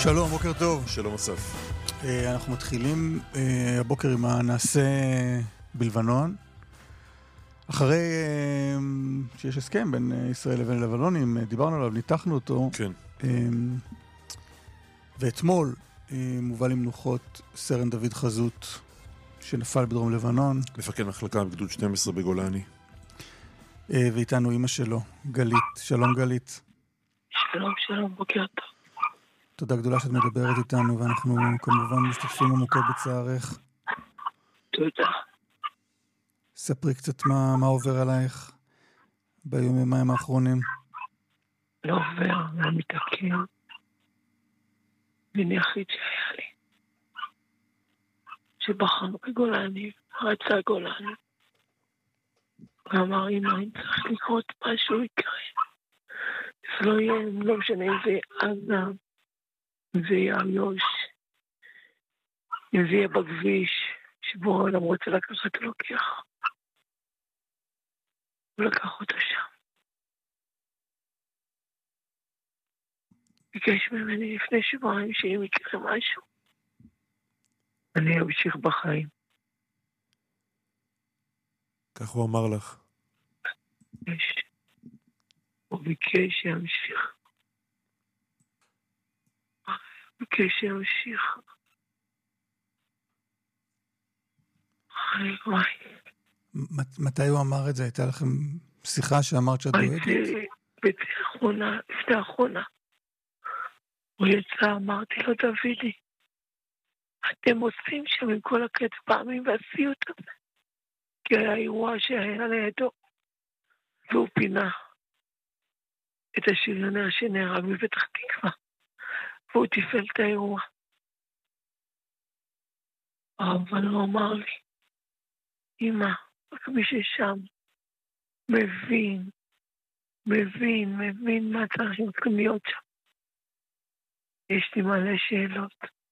שלום, בוקר טוב. שלום אסף. אנחנו מתחילים הבוקר עם הנעשה בלבנון. אחרי שיש הסכם בין ישראל לבין לבנונים, דיברנו עליו, ניתחנו אותו. כן. ואתמול מובל למנוחות סרן דוד חזות, שנפל בדרום לבנון. מפקד מחלקה בגדוד 12 בגולני. ואיתנו אמא שלו, גלית. שלום גלית. שלום, בוקר טוב. תודה גדולה שאת מדברת איתנו, ואנחנו כמובן משתתפים עמוקות בצערך. תודה. ספרי קצת מה עובר עלייך בימים האחרונים. לא עובר, לא מתעכב. בן יחיד שהיה לי, שבחרנו בגולני, רצה גולני. ואמר, אמא, אם צריך לקרות משהו יקרה. זה לא יהיה, לא משנה אם זה עזה, אם זה יהיה יוש, אם זה יהיה בכביש, שבו אדם רוצה לקחת לוקח. הוא לקח אותו שם. ביקש ממני לפני שבועיים שאם יקרה משהו, אני אמשיך בחיים. כך הוא אמר לך. הוא ביקש שימשיך. ביקש שימשיך. וואי. מתי הוא אמר את זה? הייתה לכם שיחה שאמרת שאת דואגת? לפני האחרונה. הוא יצא, אמרתי לו, דודי, אתם עושים שם עם כל הקץ פעמים והסיוט הזה. כי היה אירוע שהיה לידו, והוא פינה את השריונר שנהרג בפתח תקווה, והוא תפעל את האירוע. אבל הוא אמר לי, אמא, רק מי ששם מבין מה צריך להיות שם. יש לי מלא שאלות.